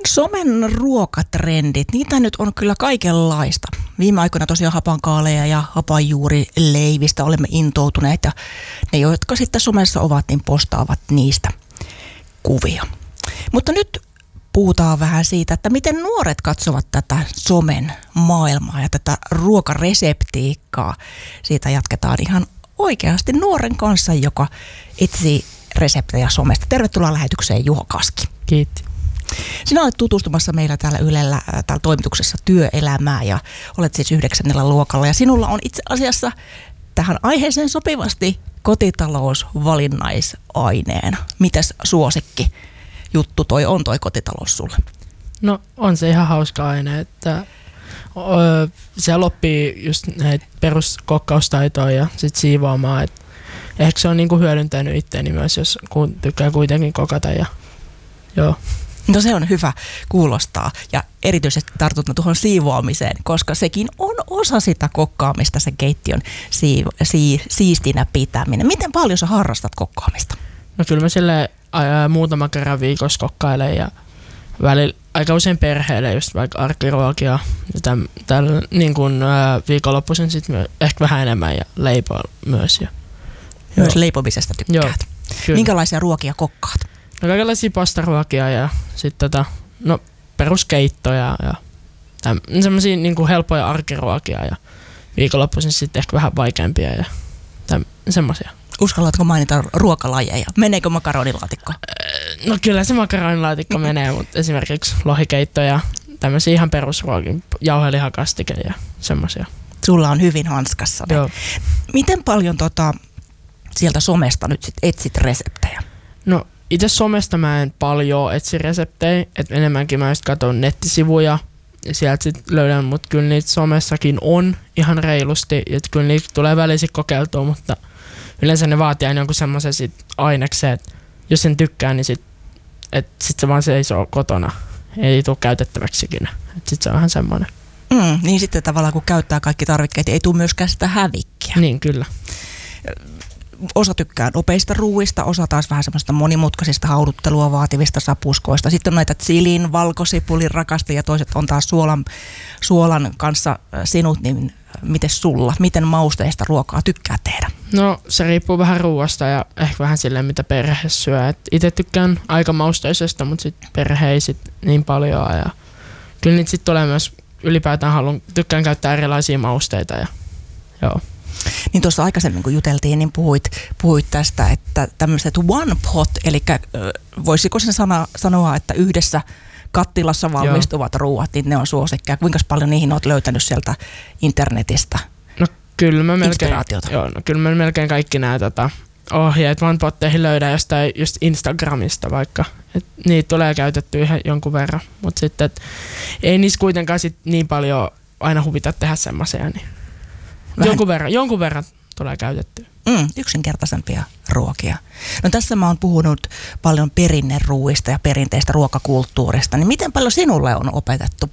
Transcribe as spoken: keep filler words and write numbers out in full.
Somen ruokatrendit, niitä nyt on kyllä kaikenlaista. Viime aikoina tosiaan hapankaaleja ja hapanjuurileivistä olemme intoutuneet ja ne, jotka sitten somessa ovat, niin postaavat niistä kuvia. Mutta nyt puhutaan vähän siitä, että miten nuoret katsovat tätä somen maailmaa ja tätä ruokareseptiikkaa. Siitä jatketaan ihan oikeasti nuoren kanssa, joka etsii reseptejä somesta. Tervetuloa lähetykseen, Juho Kaski. Kiitti. Sinä olet tutustumassa meillä täällä Ylellä täällä toimituksessa työelämää ja olet siis yhdeksännellä luokalla. Ja sinulla on itse asiassa tähän aiheeseen sopivasti kotitalous valinnaisaineena. Mitäs suosikki juttu toi on toi kotitalous sulle? No on se ihan hauska aine, että öö, siellä oppii just näitä peruskokkaustaitoja ja sit siivoamaan. Et ehkä se on niinku hyödyntänyt itteeni myös, jos ku, tykkää kuitenkin kokata. Ja, joo. No se on hyvä kuulostaa ja erityisesti tartut tuohon siivoamiseen, koska sekin on osa sitä kokkaamista, se keittiön siiv- si- siistinä pitäminen. Miten paljon sä harrastat kokkaamista? No kyllä mä sille ää, muutama kerran viikossa kokkailen ja välillä aika usein perheelle just vaikka arkiruokia. Täm, täl, niin kuin ää, viikonloppuisin sitten ehkä vähän enemmän ja leipoa myös. Ja, myös joo. Leipomisesta tykkäät. Joo, minkälaisia ruokia kokkaat? No kaikenlaisia pastaruokia ja sitten tota, no peruskeittoja ja semmoisia niinku helppoja arkiruokia ja viikonloppuisin sitten ehkä vähän vaikeampia ja semmoisia. Uskallatko mainita ruokalajeja? Meneekö makaronilaatikko? No kyllä se makaronilaatikko menee, mutta esimerkiksi lohikeitto ja tämmöisiä ihan perusruokia, jauhelihakastike ja semmoisia. Sulla on hyvin hanskassa. Joo. Miten paljon tota, sieltä somesta nyt sit etsit reseptejä? No itse somesta mä en paljon etsi reseptejä, että enemmänkin mä just katson nettisivuja ja sieltä sit löydän, mutta kyllä niitä somessakin on ihan reilusti, että kyllä niitä tulee välissä kokeiltua, mutta yleensä ne vaatii aina jonkun semmoisen sit ainekseen, että jos sen tykkää, niin sit, et sit se vaan seisoo kotona, ei tule käytettäväksi ikinä, että sit se on vähän semmoinen. Mm, niin sitten tavallaan kun käyttää kaikki tarvikkeet, ei tule myöskään sitä hävikkiä. Niin kyllä. Osa tykkää nopeista ruuista, osa taas vähän semmoista monimutkaisista hauduttelua vaativista sapuskoista. Sitten on näitä chilin, valkosipulin rakastajia ja toiset on taas suolan, suolan kanssa sinut, niin miten sulla? Miten mausteista ruokaa tykkää tehdä? No se riippuu vähän ruuasta ja ehkä vähän silleen mitä perhe syö. Itse tykkään aika mausteisesta, mutta sitten perhe ei sit niin paljon. Ja kyllä niitä sitten tulee myös ylipäätään haluan, tykkään käyttää erilaisia mausteita ja joo. Niin tuossa aikaisemmin kun juteltiin, niin puhuit, puhuit tästä, että tämmöiset one pot, eli voisiko sen sana, sanoa, että yhdessä kattilassa valmistuvat Joo. ruuat, niin ne on suosikkia. Kuinka paljon niihin olet löytänyt sieltä internetistä no, kyllä mä melkein, inspiraatiota? Joo, no kyllä mä melkein kaikki nämä tota, ohjeet one potteihin löydän jostain just Instagramista vaikka. Et niitä tulee käytetty ihan jonkun verran, mutta sitten et, ei niissä kuitenkaan sit niin paljon aina huvita tehdä semmoisia, niin Jonkun verran, jonkun verran tulee käytettyä. Mm, yksinkertaisempia ruokia. No tässä mä oon puhunut paljon perinneruuista ja perinteistä ruokakulttuurista, niin miten paljon sinulle on opetettu